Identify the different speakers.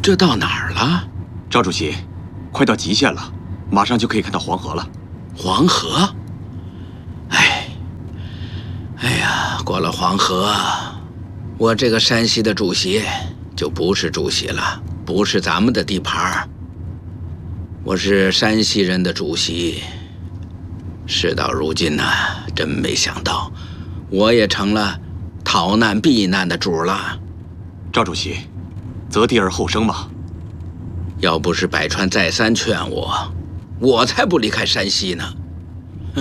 Speaker 1: 这到哪儿了？
Speaker 2: 赵主席，快到极限了，马上就可以看到黄河了。
Speaker 1: 黄河？哎呀，过了黄河，我这个山西的主席就不是主席了，不是咱们的地盘。我是山西人的主席。事到如今呢，真没想到，我也成了逃难避难的主了。
Speaker 2: 赵主席，择地而后生嘛。
Speaker 1: 要不是百川再三劝我，我才不离开山西呢。